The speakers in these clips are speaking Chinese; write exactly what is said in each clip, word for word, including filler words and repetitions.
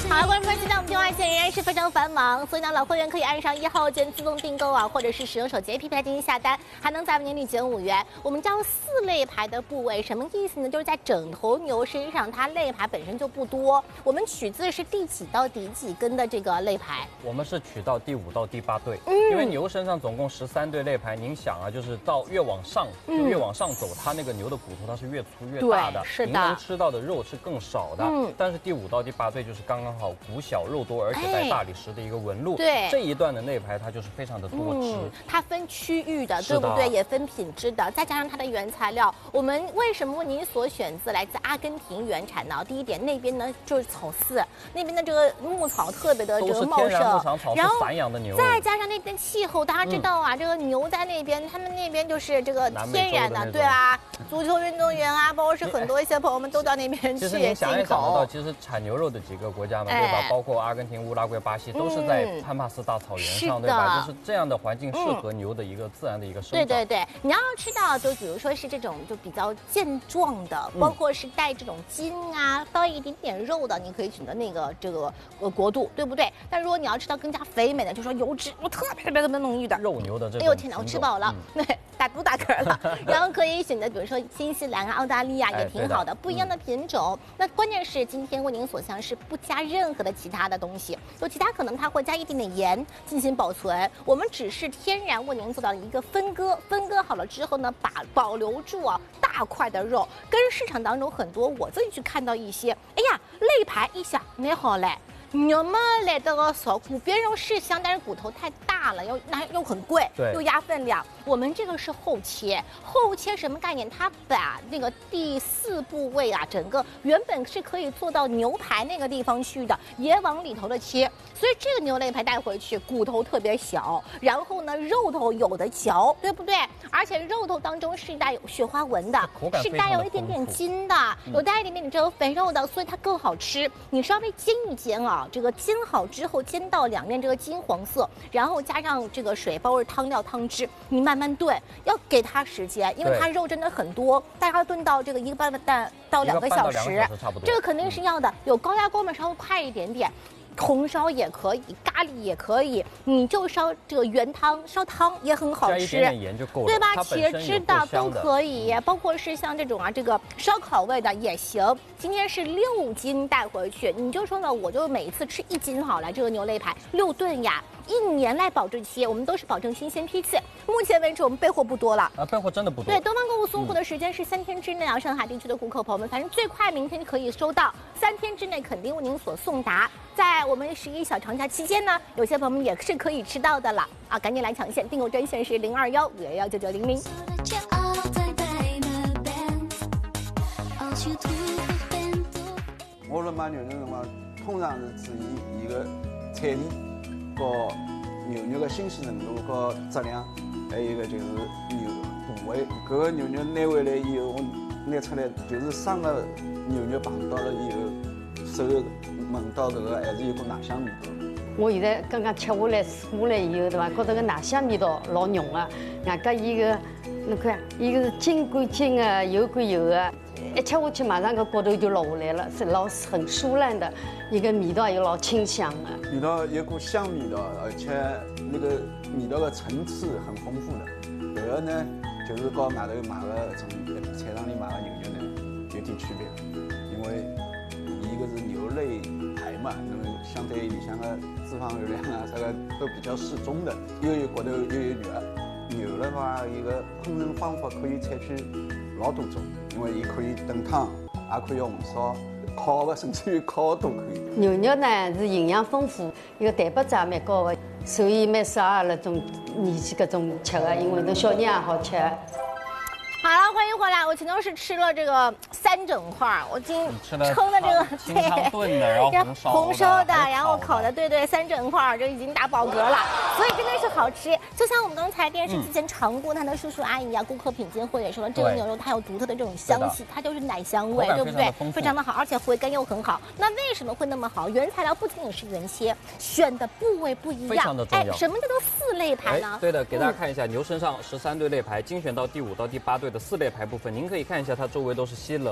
好了，观众朋友，现在我们电话线仍然是非常繁忙，所以呢，老会员可以按上一号键自动订购啊，或者是使用手机 A P P 来进行下单，还能在年里减五元。我们叫四肋排的部位，什么意思呢？就是在整头牛身上，它肋排本身就不多，我们取自是第几到第几根的这个肋排？ 我们是取到第五到第八对，嗯、因为牛身上总共十三对肋排，您想啊，就是到越往上就越往上走，嗯、它那个牛的骨头它是越粗越大的， 是的， 您能吃到的肉是更少的。嗯，但是第五到第八对就是刚刚好，骨小肉多，而且带大理石的一个纹路。 对， 这一段的肋排它就是非常的多汁。嗯、 它分区域的，对不对？也分品质的，再加上它的原材料，我们为什么为您所选自来自阿根廷原产呢？第一点，那边呢就是草饲，那边的这个牧草特别的这个茂盛， 然后散养的牛， 再加上那边气候，大家知道啊，嗯、这个牛在那边，他们那边就是这个天然的，对啊，足球运动员啊，包括是很多一些朋友们都到那边去进口。 其实您想也想得到，其实产牛肉的几个国家嘛，对吧？包括阿根廷、乌拉圭、巴西，都是在潘帕斯大草原上，对吧？就是这样的环境适合牛的一个自然的一个生长。 对对对，你要吃到就比如说是这种就比较健壮的，包括是带这种筋啊，稍微一点点肉的，你可以选择那个这个呃国度，对不对？但如果你要吃到更加肥美的，就说油脂我特别特别特别浓郁的肉牛的这种， 哎呦天哪，我吃饱了，对、嗯，打肚打嗝了。然后可以选择比如说新西兰啊、澳大利亚也挺好的，哎、不一样的品种。嗯、那关键是今天为您所向是不加任何的其他的东西，有其他可能它会加一点点盐进行保存，我们只是天然为您做到一个分割，分割好了之后呢，把保留住啊大块的肉，跟市场当中很多我自己去看到一些，哎呀肋排一想那好嘞。牛嘛来这个少，骨边肉是香，但是骨头太大了，又那又很贵，又压分量。我们这个是后切，后切什么概念？它把那个第四部位啊，整个原本是可以做到牛排那个地方去的，也往里头的切。所以这个牛肋排带回去，骨头特别小，然后呢肉头有的嚼，对不对？而且肉头当中是带有雪花纹的，是带有一点点筋的，嗯、有带一点点这个肥肉的，所以它更好吃。你稍微煎一煎啊。这个煎好之后，煎到两面这个金黄色，然后加上这个水包括汤料汤汁，你慢慢炖，要给它时间，因为它肉真的很多，大概炖到这个一个半半到两个小时，这个肯定是要的。有高压锅嘛，稍微快一点点。红烧也可以，咖喱也可以，你就烧这个原汤，烧汤也很好吃，加一点点盐就够了， 对吧？茄汁的都可以，包括是像这种啊，这个烧烤味的也行。今天是六斤带回去，你就说呢，我就每一次吃一斤好了，这个牛肋排六顿呀，一年来保质期，我们都是保证新鲜批次。目前为止，我们备货不多了啊，备货真的不多。 对，东方购物送货的时间是三天之内啊，上海地区的顾客朋友们，反正最快明天就可以收到，三天之内肯定为您所送达。在我们十一小长假期间呢，有些朋友们也是可以吃到的了啊，赶紧来抢线，订购专线是零二幺五幺幺九九零零。 我哋買牛肉嘅話，通常是注意伊個彩味、個牛肉嘅新鮮程度、個質量，還有一個就是牛部位。搿個牛肉拿回來以後，我拿出來就是生個牛肉碰到了以後，手聞到搿個還是有股奶香味道。 我現在剛剛吃下來試下來以後，對伐？覺得個奶香味道老濃啊！外加伊個，侬看，伊個是筋歸筋啊，油歸油啊。一吃下去，馬上個骨頭就落下來了，是老很酥爛的，一個味道又老清香的。味道有股香味道，而且那個味道的層次很豐富的。這個呢，就是跟外頭買個從菜場裡買個牛肉呢有點區別，因為一個是牛肋排嘛，那麼相對裡向個脂肪熱量啊，這個都比較適中的，又有骨頭又有肉。牛的話，一個烹飪方法可以採取老多種。因為伊可以燉湯，也可以紅燒、烤的，甚至於烤都可以。 牛肉呢是營養豐富，一個蛋白質也蠻高的，所以蠻適合那種年紀搿種吃的，因為侬小人也好吃。 好了，欢迎回来。我前头是吃了这个三整块，我今称的这个清汤炖的，然后红烧红烧的，然后烤的，对对，三整块就已经打饱嗝了，所以真的是好吃。就像我们刚才电视机前尝过它的叔叔阿姨啊，顾客品鉴会也说了，这个牛肉它有独特的这种香气，它就是奶香味，对不对？非常的好，而且回甘又很好。那为什么会那么好？原材料不仅仅是原切，选的部位不一样， 非常的重要。 哎，什么叫做四肋排呢？ 对的，给大家看一下，牛身上十三对肋排，精选到第五到第八对的四肋排部分，您可以看一下它周围都是稀冷。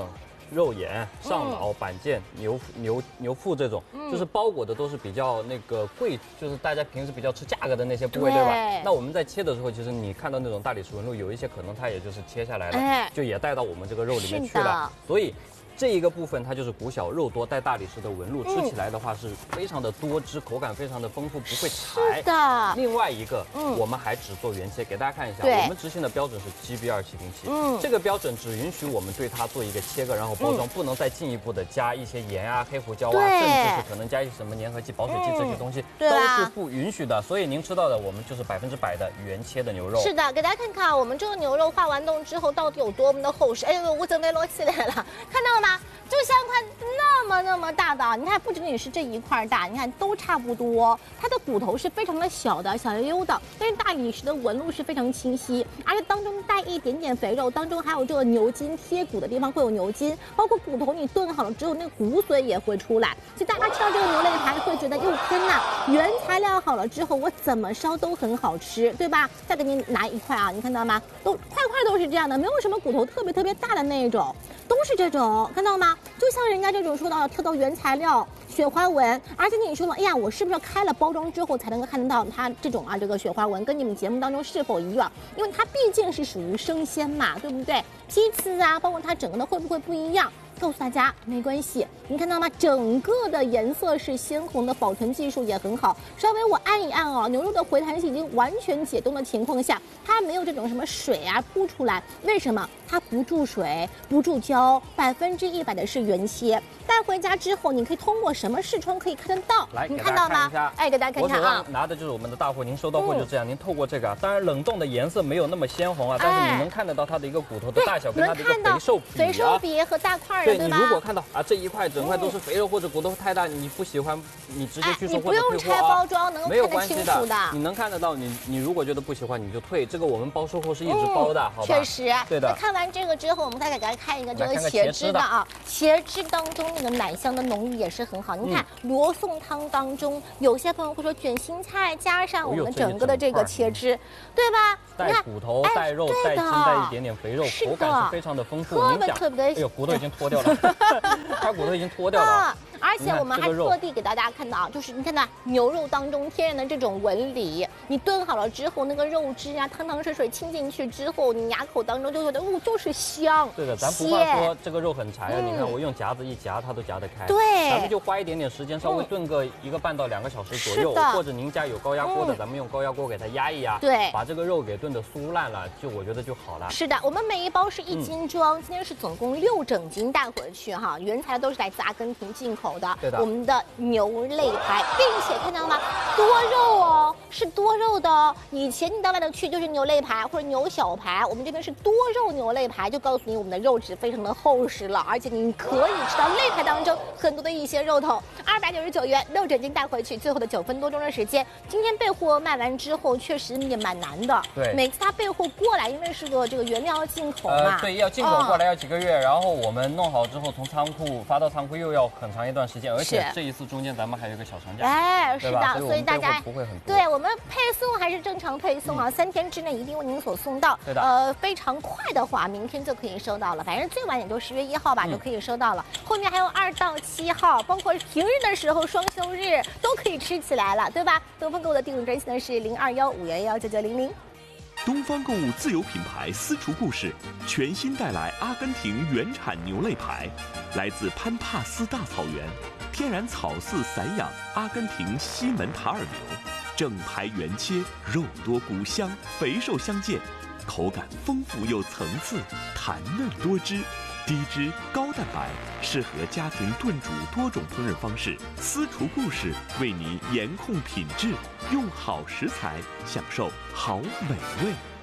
肉眼、上脑、板腱、牛牛牛腹这种，就是包裹的都是比较那个贵，就是大家平时比较吃价格的那些部位，对吧？那我们在切的时候，其实你看到那种大理石纹路，有一些可能它也就是切下来了，就也带到我们这个肉里面去了，所以。这一个部分它就是骨小肉多带大理石的纹路，吃起来的话是非常的多汁，口感非常的丰富，不会柴。 是的。 另外一个，嗯，我们还只做原切，给大家看一下，我们执行的标准是 G B 二七零七，嗯，这个标准只允许我们对它做一个切割，然后包装，不能再进一步的加一些盐啊、黑胡椒啊，甚至是可能加一些什么粘合剂、保水剂这些东西，都是不允许的。所以您吃到的我们就是百分之百的原切的牛肉。 是的，给大家看看我们这个牛肉化完冻之后到底有多么的厚实。哎呦，我准备摞起来了，看到了吗？就像块那么那么大的，你看不仅仅是这一块大，你看都差不多。它的骨头是非常的小的，小悠悠的，但是大理石的纹路是非常清晰，而且当中带一点点肥肉，当中还有这个牛筋，贴骨的地方会有牛筋，包括骨头你炖好了之后，那个骨髓也会出来。所以大家吃到这个牛肋排会觉得，哟天哪，原材料好了之后，我怎么烧都很好吃，对吧？再给你拿一块啊，你看到吗？都块块都是这样的，没有什么骨头特别特别大的那种，都是这种，看到吗？就像人家这种说到挑到原材料雪花纹，而且你说了，哎呀，我是不是开了包装之后才能够看得到它这种啊这个雪花纹，跟你们节目当中是否一样？因为它毕竟是属于生鲜嘛，对不对？批次啊，包括它整个的会不会不一样？告诉大家没关系，你看到吗？整个的颜色是鲜红的，保存技术也很好。稍微我按一按哦，牛肉的回弹性已经完全解冻的情况下，它没有这种什么水啊扑出来。为什么？它不注水，不注胶，百分之一百的是原切。带回家之后，你可以通过什么视窗可以看得到？ 来， 你看到吗？哎，给大家看一下啊。 我手上拿的就是我们的大货，您收到货就这样。嗯、您透过这个啊，当然冷冻的颜色没有那么鲜红啊，但是你能看得到它的一个骨头的大小跟它的一个肥瘦比啊。 肥瘦比和大块的， 对你如果看到啊这一块整块都是肥肉或者骨头太大，你不喜欢，你直接拒收或者退货啊。 你不用拆包装，能够看得清楚的。 你能看得到，你你如果觉得不喜欢，你就退。这个我们包售后是一直包的，好吧？ 确实， 对的。 看完这个之后，我们再给大家看一个这个茄汁的啊，茄汁当中那个奶香的浓郁也是很好。你看罗宋汤当中，有些朋友会说卷心菜加上我们整个的这个茄汁，对吧？ 带骨头、带肉、带筋、带一点点肥肉，口感是非常的丰富。 特别特别， 哎呦，骨头已经脱掉了，它骨头已经脱掉了。 而且我们还特地给大家看到啊，就是你看到牛肉当中天然的这种纹理，你炖好了之后，那个肉汁啊，汤汤水水浸进去之后，你牙口当中就觉得，哦，就是香。 对的，咱不怕说这个肉很柴啊，你看我用夹子一夹，它都夹得开。 对， 咱们就花一点点时间，稍微炖个一个半到两个小时左右，或者您家有高压锅的，咱们用高压锅给它压一压， 对， 把这个肉给炖得酥烂了，就我觉得就好了。 是的，我们每一包是一斤装，今天是总共六整斤带回去哈，原材料都是来自阿根廷进口的。 对的， 我们的牛肋排，并且看到吗？多肉哦，是多肉的哦。以前你到外头去就是牛肋排或者牛小排，我们这边是多肉牛肋排，就告诉你我们的肉质非常的厚实了，而且你可以吃到肋排当中很多的一些肉头。二百九十九元六整斤带回去，最后的九分多钟的时间，今天备货卖完之后，确实也蛮难的。 对， 每次他备货过来，因为是个这个原料要进口嘛， 呃，对，要进口过来要几个月，嗯、然后我们弄好之后从仓库发到仓库又要很长一段时间，而且这一次中间咱们还有一个小长假， 哎，是的，所以大家不会很多。 对我们配送还是正常配送啊，嗯、三天之内一定为您所送到。 对的， 呃，非常快的话，明天就可以收到了，反正最晚也就十月一号吧、嗯、就可以收到了。后面还有二到七号，包括平日的时候、双休日都可以吃起来了，对吧？东方购物的订购专线呢是零二幺五幺幺九九零零。 东方购物自有品牌私厨故事全新带来阿根廷原产牛肋排，来自潘帕斯大草原，天然草饲散养阿根廷西门塔尔牛，正排原切，肉多骨香，肥瘦相间，口感丰富又层次，弹嫩多汁。低脂高蛋白，适合家庭炖煮多种烹饪方式。私厨故事为你严控品质，用好食材享受好美味。